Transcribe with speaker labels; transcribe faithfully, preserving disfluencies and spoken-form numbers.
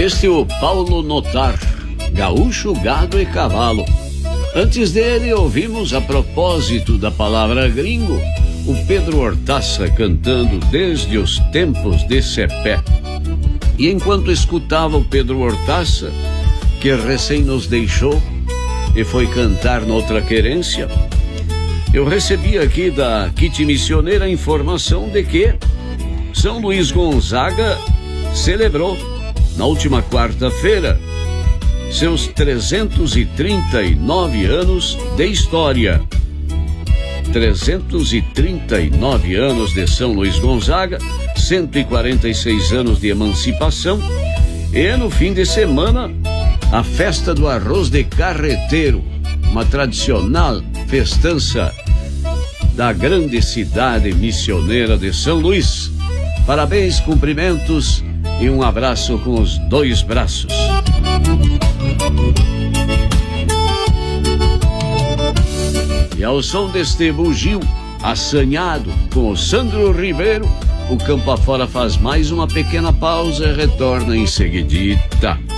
Speaker 1: Este é o Paulo Notar, gaúcho, gado e cavalo. Antes dele, ouvimos, a propósito da palavra gringo, o Pedro Hortaça cantando Desde os Tempos de Cepé. E enquanto escutava o Pedro Hortaça, que recém nos deixou e foi cantar noutra querência, eu recebi aqui da Kit Missioneira a informação de que São Luís Gonzaga celebrou, na última quarta-feira, seus trezentos e trinta e nove anos de história. trezentos e trinta e nove anos de São Luís Gonzaga, cento e quarenta e seis anos de emancipação, e no fim de semana, a festa do arroz de carreteiro, uma tradicional festança da grande cidade missioneira de São Luís. Parabéns, cumprimentos e um abraço com os dois braços. E ao som deste bugio assanhado com o Sandro Ribeiro, o Campo Afora faz mais uma pequena pausa e retorna em seguidita.